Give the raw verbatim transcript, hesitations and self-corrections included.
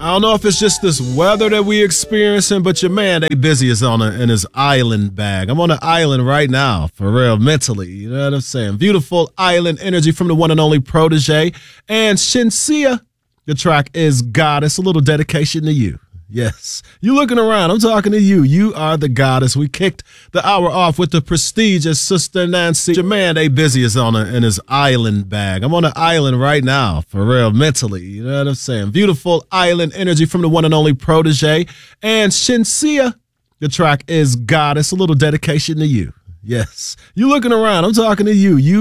I don't know if it's just this weather that we experiencing, but your man, they busy is on a, in his island bag. I'm on an island right now, for real, mentally. You know what I'm saying? Beautiful island energy from the one and only Protege and Shenseea. The track is Goddess, a little dedication to you. Yes, you looking around, I'm talking to you. You are the goddess. We kicked the hour off with the prestigious Sister Nancy. Your man, they busy is on a, in his island bag. I'm on an island right now, for real, mentally. You know what I'm saying? Beautiful island energy from the one and only Protege and Shenseea. The track is Goddess, a little dedication to you. Yes, you looking around, I'm talking to you. You